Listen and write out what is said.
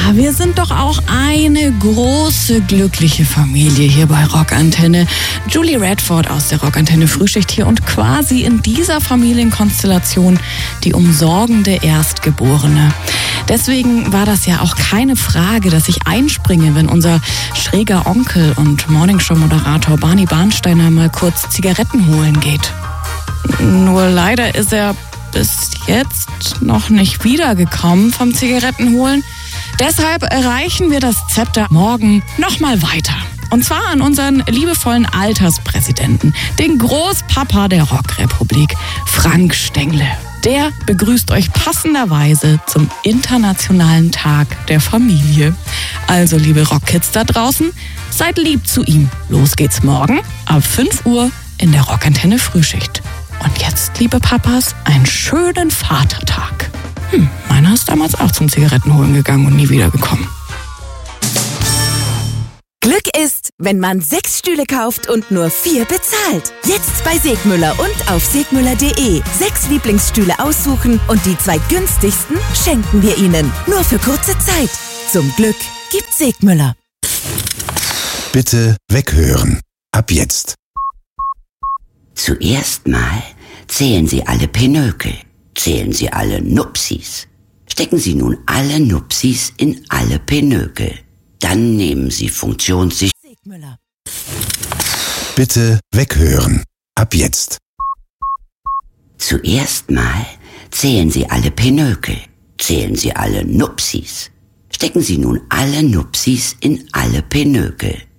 wir sind doch auch eine große, glückliche Familie hier bei Rockantenne. Julie Radford aus der Rockantenne Frühschicht hier und quasi in dieser Familienkonstellation die umsorgende Erstgeborene. Deswegen war das ja auch keine Frage, dass ich einspringe, wenn unser schräger Onkel und Morningshow-Moderator Barney Barnsteiner mal kurz Zigaretten holen geht. Nur leider ist er bis jetzt noch nicht wiedergekommen vom Zigarettenholen. Deshalb reichen wir das Zepter morgen nochmal weiter. Und zwar an unseren liebevollen Alterspräsidenten, den Großpapa der Rockrepublik, Frank Stengle. Der begrüßt euch passenderweise zum Internationalen Tag der Familie. Also, liebe Rockkids da draußen, seid lieb zu ihm. Los geht's morgen ab 5 Uhr in der Rockantenne Frühschicht. Und jetzt, liebe Papas, einen schönen Vatertag. Meiner ist damals auch zum Zigarettenholen gegangen und nie wiedergekommen. Glück ist, wenn man 6 Stühle kauft und nur 4 bezahlt. Jetzt bei Segmüller und auf segmüller.de. 6 Lieblingsstühle aussuchen und die 2 günstigsten schenken wir Ihnen. Nur für kurze Zeit. Zum Glück gibt Segmüller. Bitte weghören. Ab jetzt. Zuerst mal zählen Sie alle Pinökel. Zählen Sie alle Nupsis. Stecken Sie nun alle Nupsis in alle Pinökel. Dann nehmen Sie funktionssicher. Segmüller. Bitte weghören. Ab jetzt. Zuerst mal zählen Sie alle Pinökel. Zählen Sie alle Nupsis. Stecken Sie nun alle Nupsis in alle Pinökel.